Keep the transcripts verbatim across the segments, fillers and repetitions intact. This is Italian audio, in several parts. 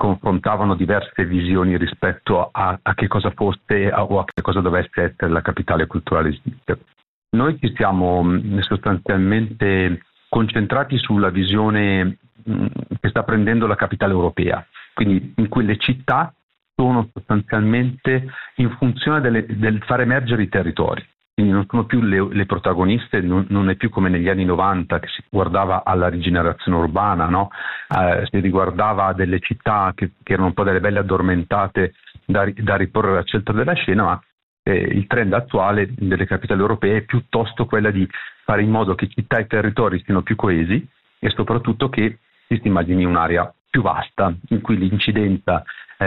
confrontavano diverse visioni rispetto a, a che cosa fosse a, o a che cosa dovesse essere la capitale culturale svizzera. Noi ci siamo mh, sostanzialmente concentrati sulla visione mh, che sta prendendo la capitale europea, quindi in cui le città sono sostanzialmente in funzione delle, del far emergere i territori. Quindi non sono più le, le protagoniste, non, non è più come negli anni novanta che si guardava alla rigenerazione urbana, no? Eh, si riguardava delle città che, che erano un po' delle belle addormentate da, da riporre al centro della scena, ma eh, il trend attuale delle capitali europee è piuttosto quella di fare in modo che città e territori siano più coesi e soprattutto che si immagini un'area più vasta in cui l'incidenza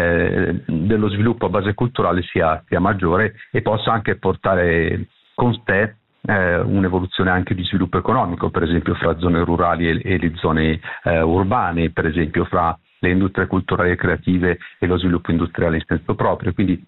eh, dello sviluppo a base culturale sia, sia maggiore e possa anche portare con sé eh, un'evoluzione anche di sviluppo economico, per esempio fra zone rurali e, e le zone eh, urbane, per esempio fra le industrie culturali e creative e lo sviluppo industriale in senso proprio. Quindi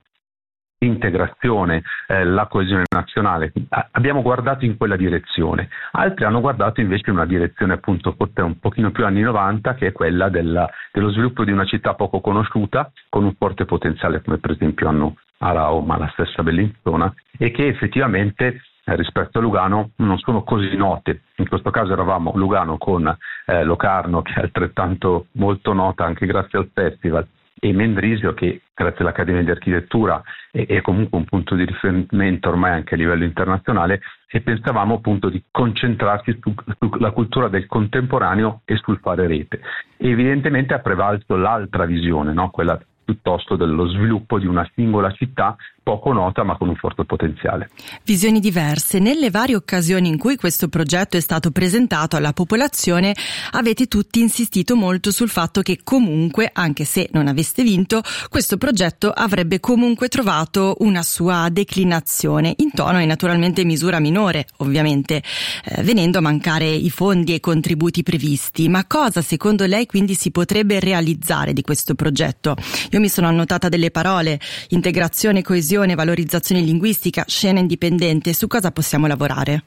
integrazione, eh, la coesione nazionale. Abbiamo guardato in quella direzione. Altri hanno guardato invece in una direzione appunto forse un pochino più anni novanta, che è quella della, dello sviluppo di una città poco conosciuta con un forte potenziale, come per esempio hanno Aarau, ma la stessa Bellinzona, e che effettivamente eh, rispetto a Lugano non sono così note. In questo caso eravamo Lugano con eh, Locarno, che è altrettanto molto nota anche grazie al festival, e Mendrisio, che grazie all'Accademia di Architettura è, è comunque un punto di riferimento ormai anche a livello internazionale, e pensavamo appunto di concentrarsi su, sulla cultura del contemporaneo e sul fare rete. E evidentemente ha prevalso l'altra visione, no? Quella piuttosto dello sviluppo di una singola città poco nota ma con un forte potenziale. Visioni diverse. Nelle varie occasioni in cui questo progetto è stato presentato alla popolazione avete tutti insistito molto sul fatto che comunque, anche se non aveste vinto, questo progetto avrebbe comunque trovato una sua declinazione in tono e naturalmente misura minore, ovviamente, eh, venendo a mancare i fondi e i contributi previsti. Ma cosa secondo lei quindi si potrebbe realizzare di questo progetto? Io mi sono annotata delle parole: integrazione, coesione, valorizzazione linguistica, scena indipendente. Su cosa possiamo lavorare?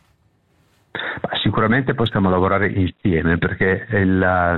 Sicuramente possiamo lavorare insieme, perché la,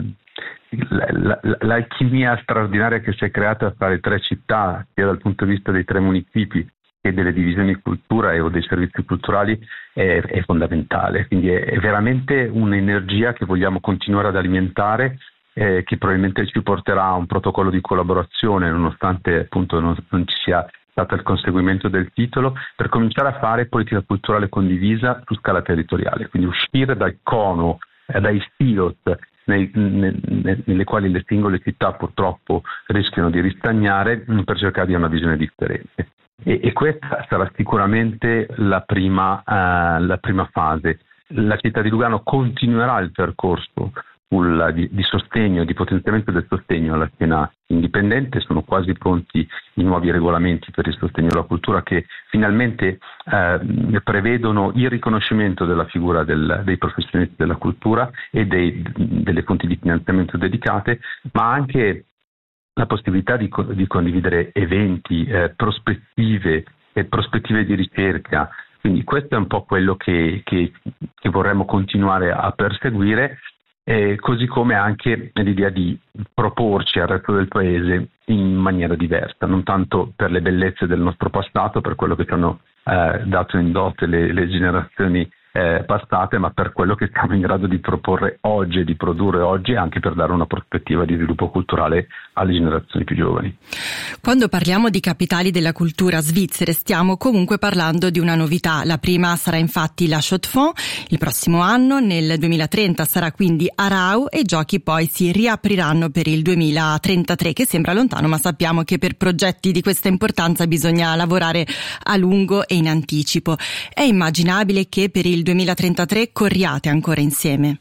la, la, l'alchimia straordinaria che si è creata tra le tre città, sia dal punto di vista dei tre municipi che delle divisioni cultura e o dei servizi culturali, è, è fondamentale. Quindi è, è veramente un'energia che vogliamo continuare ad alimentare, eh, che probabilmente ci porterà a un protocollo di collaborazione, nonostante appunto non, non ci sia stato il conseguimento del titolo, per cominciare a fare politica culturale condivisa su scala territoriale, quindi uscire dal cono, eh, dai silos nei, ne, ne, nelle quali le singole città purtroppo rischiano di ristagnare, per cercare di avere una visione differente. E, e questa sarà sicuramente la prima, uh, la prima fase. La città di Lugano continuerà il percorso Di, di sostegno, di potenziamento del sostegno alla scena indipendente. Sono quasi pronti i nuovi regolamenti per il sostegno alla cultura, che finalmente eh, prevedono il riconoscimento della figura del, dei professionisti della cultura e dei, delle fonti di finanziamento dedicate, ma anche la possibilità di, di condividere eventi, eh, prospettive e prospettive di ricerca. Quindi questo è un po' quello che, che, che vorremmo continuare a perseguire. Eh, così come anche l'idea di proporci al resto del paese in maniera diversa, non tanto per le bellezze del nostro passato, per quello che ci hanno eh, dato in dote le, le generazioni eh, passate, ma per quello che siamo in grado di proporre oggi e di produrre oggi, anche per dare una prospettiva di sviluppo culturale alle generazioni più giovani. Quando parliamo di capitali della cultura svizzere stiamo comunque parlando di una novità. La prima sarà infatti la Chaux-de-Fonds il prossimo anno, nel duemilatrenta sarà quindi Aarau, e i giochi poi si riapriranno per il duemilatrentatré, che sembra lontano, ma sappiamo che per progetti di questa importanza bisogna lavorare a lungo e in anticipo. È immaginabile che per il duemilatrentatré corriate ancora insieme?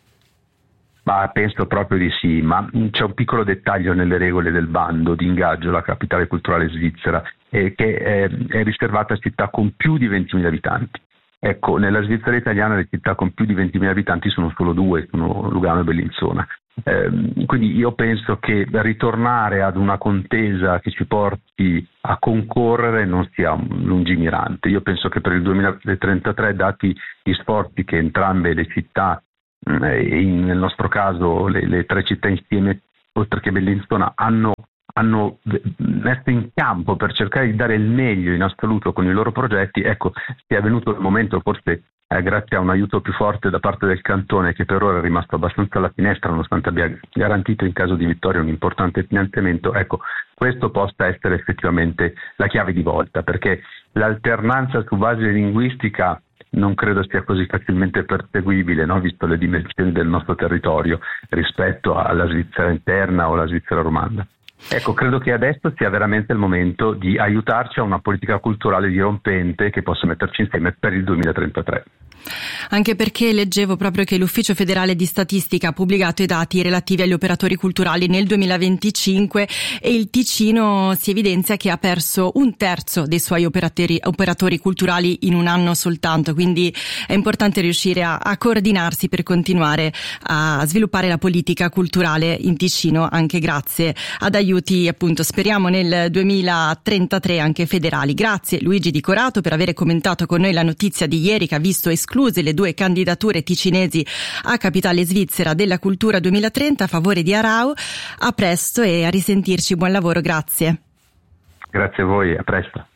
Ma penso proprio di sì, ma c'è un piccolo dettaglio nelle regole del bando di ingaggio alla capitale culturale svizzera, eh, che è, è riservata a città con più di ventimila abitanti. Ecco, nella Svizzera italiana le città con più di ventimila abitanti sono solo due, sono Lugano e Bellinzona. Eh, quindi io penso che ritornare ad una contesa che ci porti a concorrere non sia lungimirante. Io penso che per il duemilatrentatré, dati gli sforzi che entrambe le città, eh, in, nel nostro caso le, le tre città insieme, oltre che Bellinzona, hanno hanno messo in campo per cercare di dare il meglio in assoluto con i loro progetti, ecco, sia venuto il momento, forse eh, grazie a un aiuto più forte da parte del Cantone, che per ora è rimasto abbastanza alla finestra nonostante abbia garantito in caso di vittoria un importante finanziamento, ecco, questo possa essere effettivamente la chiave di volta, perché l'alternanza su base linguistica non credo sia così facilmente perseguibile, no? Visto le dimensioni del nostro territorio rispetto alla Svizzera interna o alla Svizzera romanda. Ecco, credo che adesso sia veramente il momento di aiutarci a una politica culturale dirompente che possa metterci insieme per il duemilatrentatré. Anche perché leggevo proprio che l'Ufficio Federale di Statistica ha pubblicato i dati relativi agli operatori culturali nel duemilaventicinque e il Ticino si evidenzia che ha perso un terzo dei suoi operatori, operatori culturali in un anno soltanto, quindi è importante riuscire a, a coordinarsi per continuare a sviluppare la politica culturale in Ticino, anche grazie ad aiuti, appunto, speriamo nel duemilatrentatré anche federali. Grazie Luigi Di Corato per aver commentato con noi la notizia di ieri che ha visto escludere le due candidature ticinesi a Capitale Svizzera della Cultura duemilatrenta a favore di Arau. A presto e a risentirci, buon lavoro, grazie. Grazie a voi, a presto.